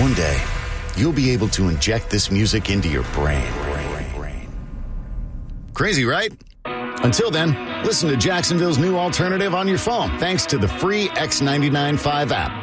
One day, you'll be able to inject this music into your brain. Crazy, right? Until then, listen to Jacksonville's new alternative on your phone, thanks to the free X99.5 app.